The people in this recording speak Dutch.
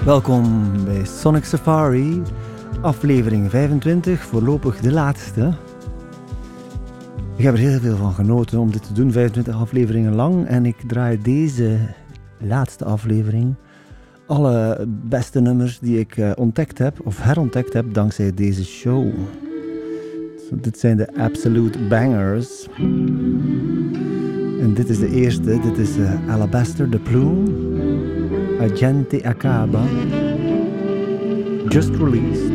Welkom bij Sonic Safari, aflevering 25, voorlopig de laatste. Ik heb er heel veel van genoten om dit te doen, 25 afleveringen lang. En ik draai deze laatste aflevering alle beste nummers die ik ontdekt heb, of herontdekt heb, dankzij deze show. Dit zijn de Absolute Bangers. En dit is de eerste, dit is Alabaster the Plume, Agente Acaba, just released.